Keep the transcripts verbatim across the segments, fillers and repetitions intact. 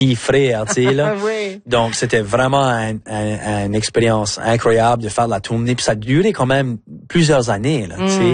frère, tu sais, là. Oui. Donc, c'était vraiment un, un, une expérience incroyable de faire la tournée. Puis ça a duré quand même plusieurs années, là, tu sais. Mm.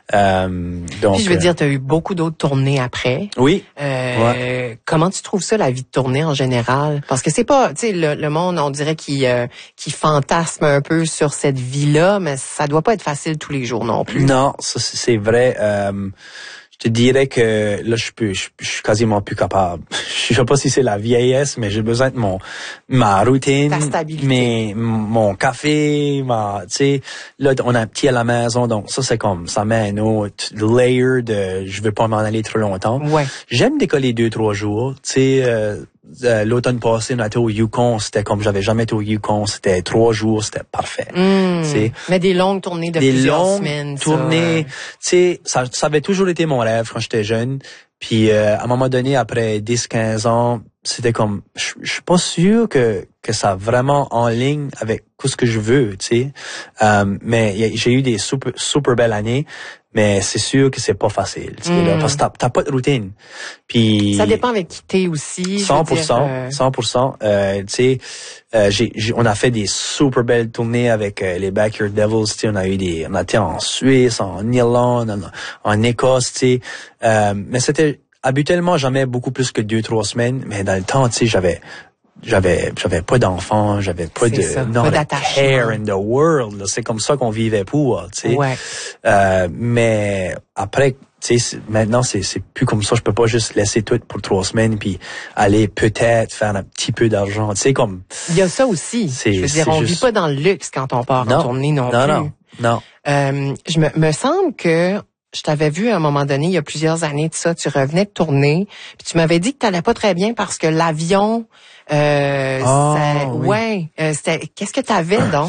Euh, donc, Puis je veux euh, dire, tu as eu beaucoup d'autres tournées après. Oui. Euh, Ouais. Comment tu trouves ça, la vie de tournée en général? Parce que c'est pas, tu sais, le, le monde, on dirait qu'il euh, qu'il fantasme un peu sur cette vie-là, mais ça doit pas être facile tous les jours non plus. Non, ça, c'est vrai. Euh, je te dirais que là, je peux, je, je suis quasiment plus capable. Je sais pas si c'est la vieillesse, mais j'ai besoin de mon ma routine, Ta stabilité. mais mon café, ma, tu sais, là, on a un petit à la maison, donc ça, c'est comme, ça met un autre layer de, je veux pas m'en aller trop longtemps. Ouais. J'aime décoller deux, trois jours, tu sais. Euh, Euh, l'automne passé, on a été au Yukon, c'était comme j'avais jamais été au Yukon, c'était trois jours, c'était parfait. Mmh. T'sais, mais des longues tournées de des plusieurs longues semaines. tournées, tu sais, ça, ça avait toujours été mon rêve quand j'étais jeune. Puis euh, à un moment donné, après dix quinze ans, c'était comme, je je suis pas sûr que que ça vraiment en ligne avec tout ce que je veux, tu sais. Euh, mais y a, j'ai eu des super super belles années. Mais c'est sûr que c'est pas facile, tu sais, Mm. là, parce que t'as, t'as pas de routine. Puis Ça dépend avec qui t'es aussi. cent pour cent, je veux dire, euh... cent pour cent. Euh, tu sais, euh, j'ai, j'ai, on a fait des super belles tournées avec euh, les Backyard Devils. Tu sais, on a eu des, on a été en Suisse, en Irlande, en, en Écosse. Tu sais, euh, mais c'était habituellement jamais beaucoup plus que deux trois semaines. Mais dans le temps, tu sais, j'avais J'avais, j'avais pas d'enfants, j'avais pas c'est de, ça, not pas a care d'attachement. in the world. Là. C'est comme ça qu'on vivait pour, tu sais. Ouais. Euh, mais après, tu sais, maintenant c'est, c'est plus comme ça. Je peux pas juste laisser tout pour trois semaines puis aller peut-être faire un petit peu d'argent. Tu sais, comme. Il y a ça aussi. C'est, je veux dire, c'est on juste... vit pas dans le luxe quand on part non, en tournée non, non plus. Non, non, euh, je me, me semble que je t'avais vu à un moment donné, il y a plusieurs années de ça, tu revenais de tourner, puis tu m'avais dit que t'allais pas très bien parce que l'avion, euh, oh, ça, oui. ouais, euh, c'était, qu'est-ce que t'avais donc?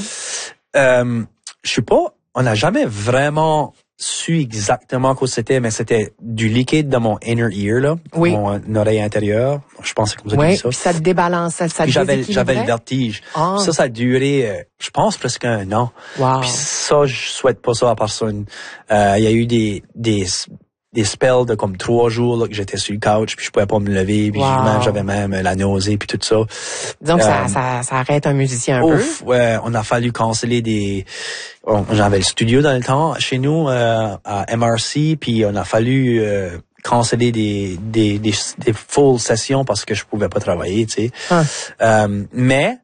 Euh, je sais pas, on n'a jamais vraiment su exactement quoi c'était, mais c'était du liquide dans mon inner ear, là, oui. mon oreille intérieure. Je pense que c'est comme ça qu'on oui, dit ça. Puis ça te débalance, ça, ça te j'avais, j'avais le vertige. Ah. Ça, ça a duré, euh, je pense, presque un an. Wow. Puis ça, je souhaite pas ça à personne. Euh, il y a eu des, des, des spells de comme trois jours là, que j'étais sur le couch, puis je pouvais pas me lever, puis wow. même, j'avais même la nausée, puis tout ça. Donc, euh, ça, ça, ça arrête un musicien un ouf, peu. Ouais, on a fallu canceller des... On, j'avais le studio dans le temps, chez nous, euh, à M R C, puis on a fallu... Euh, canceller des, des, des, des full sessions parce que je pouvais pas travailler, tu sais. Hein. Euh, mais...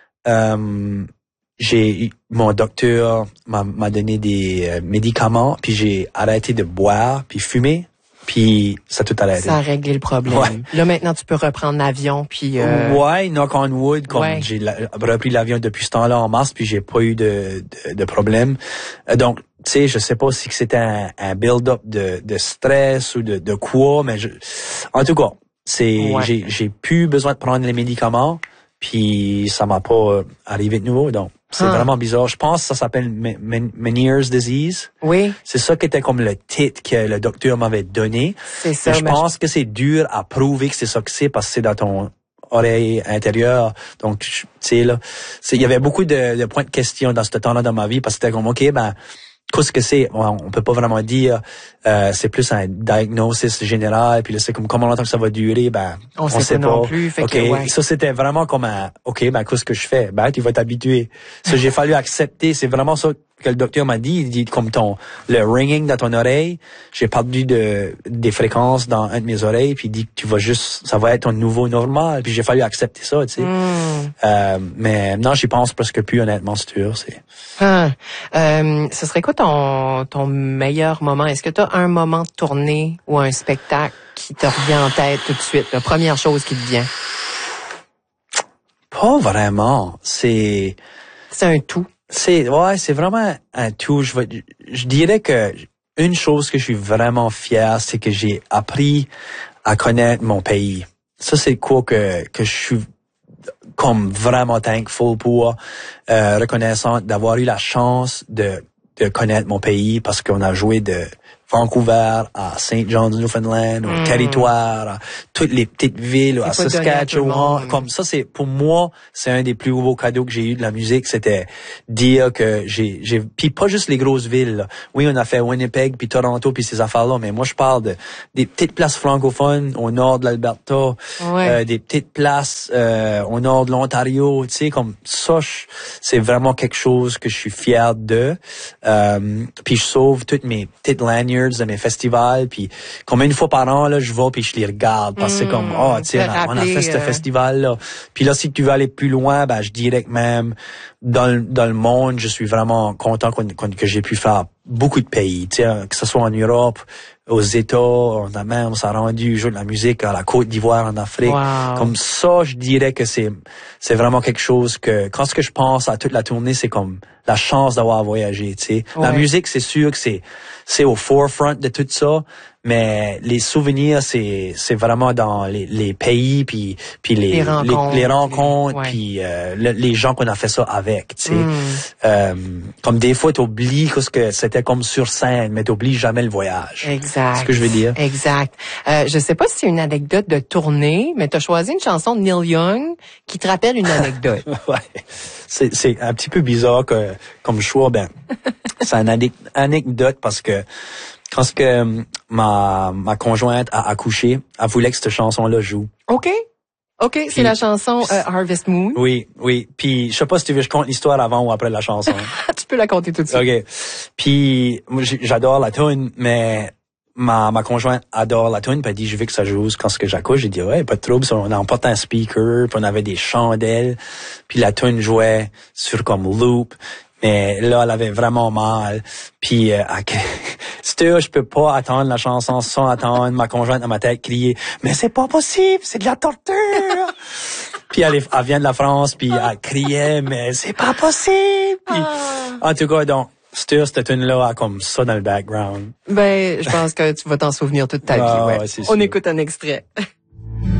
Euh, j'ai mon docteur m'a, m'a donné des euh, médicaments, puis j'ai arrêté de boire, puis fumer, puis ça a tout arrêté. Ça a réglé le problème. Ouais. Là maintenant tu peux reprendre l'avion, puis. Euh... Ouais, knock on wood, comme ouais. j'ai la, repris l'avion depuis ce temps-là en mars, puis j'ai pas eu de de, de problème. Euh, donc tu sais, je sais pas si c'était un, un build-up de, de stress ou de, de quoi, mais je, en tout cas, c'est ouais. j'ai j'ai plus besoin de prendre les médicaments, puis ça m'a pas arrivé de nouveau, donc. C'est ah. vraiment bizarre. Je pense que ça s'appelle Meniere's disease. Oui. C'est ça qui était comme le titre que le docteur m'avait donné. C'est ça. Mais je pense je... que c'est dur à prouver que c'est ça que c'est parce que c'est dans ton oreille intérieure. Donc, tu sais, là, il y avait beaucoup de, de points de question dans ce temps-là dans ma vie parce que c'était comme, OK, ben, qu'est-ce que c'est? On, on peut pas vraiment dire, euh, c'est plus un diagnosis général, puis là, c'est comme comment longtemps que ça va durer, ben, on, on sait, sait pas. pas. Non plus, fait OK, que, ouais. ça, c'était vraiment comme un, OK, ben, qu'est-ce que je fais? Ben, tu vas t'habituer. Ça, j'ai fallu accepter. C'est vraiment ça que le docteur m'a dit. Il dit, comme ton, le ringing dans ton oreille, j'ai perdu de, des fréquences dans un de mes oreilles, puis il dit que tu vas juste, ça va être ton nouveau normal. Puis j'ai fallu accepter ça, tu sais. Mm. Euh, mais non, j'y pense presque plus, honnêtement, c'est sûr, c'est. Ah, euh, ce serait quoi ton, ton meilleur moment? Est-ce que tu as un moment de tournée ou un spectacle qui te revient en tête tout de suite? La première chose qui te vient? Pas vraiment. C'est... C'est un tout. C'est, ouais, c'est vraiment un tout. Je, je dirais que une chose que je suis vraiment fier, c'est que j'ai appris à connaître mon pays. Ça, c'est quoi que, que je suis comme vraiment thankful pour, euh, reconnaissant d'avoir eu la chance de, de connaître mon pays parce qu'on a joué de Vancouver, à Saint John's, Newfoundland, au mm. Territoire, à toutes les petites villes, à Saskatchewan. À comme ça, c'est, pour moi, c'est un des plus gros cadeaux que j'ai eu de la musique. C'était dire que j'ai, j'ai, puis pas juste les grosses villes, là. Oui, on a fait Winnipeg, puis Toronto, puis ces affaires-là, mais moi, je parle de, des petites places francophones au nord de l'Alberta, ouais. euh, des petites places, euh, au nord de l'Ontario, tu sais, comme ça, je, c'est vraiment quelque chose que je suis fier de. Euh, puis je sauve toutes mes petites lanyards de mes festivals, puis comme une fois par an là je vais puis je les regarde parce que mmh, c'est comme oh tu sais on, a, on a fait ce euh... festival là, puis là si tu veux aller plus loin ben je dirais que même dans le, dans le monde je suis vraiment content qu'on, qu'on, que j'ai pu faire beaucoup de pays, tu sais que ce soit en Europe, aux États, on a même on s'est rendu jouer de la musique à la Côte d'Ivoire en Afrique. Wow. Comme ça je dirais que c'est c'est vraiment quelque chose que quand ce que je pense à toute la tournée c'est comme la chance d'avoir voyagé, tu sais. Ouais. La musique c'est sûr que c'est c'est au forefront de tout ça, mais les souvenirs c'est c'est vraiment dans les, les pays puis puis les les rencontres, les, les rencontres ouais. puis euh, le, les gens qu'on a fait ça avec, tu sais. Mm. Euh, comme des fois t'oublies ce que c'était comme sur scène, mais t'oublies jamais le voyage. Exact. C'est ce que je veux dire. Exact. Euh, je sais pas si c'est une anecdote de tournée, mais t'as choisi une chanson de Neil Young qui te rappelle une anecdote. Ouais. C'est c'est un petit peu bizarre que comme choix, ben c'est une anecdote parce que quand ce que ma ma conjointe a accouché, elle voulait que cette chanson-là joue. OK. OK, c'est puis, la chanson euh, Harvest Moon. Oui, oui. Puis je sais pas si tu veux que je compte l'histoire avant ou après la chanson. Tu peux la compter tout de suite. OK. Puis moi j'adore la tune, mais ma ma conjointe adore la tune, puis elle dit je veux que ça joue quand ce que j'accouche. J'ai dit ouais, pas de trouble, on a emporté un speaker, puis on avait des chandelles, puis la tune jouait sur comme loop. Mais là, elle avait vraiment mal. Puis, euh, c'était, je peux pas attendre la chanson sans attendre. Ma conjointe dans ma tête crier, mais c'est pas possible, c'est de la torture. Puis elle, elle vient de la France, puis elle criait, mais c'est pas possible. Puis, en tout cas, donc, c'était cette tune-là comme ça dans le background. Ben, je pense que tu vas t'en souvenir toute ta vie. Ah, ouais. ouais, c'est On sûr. écoute un extrait.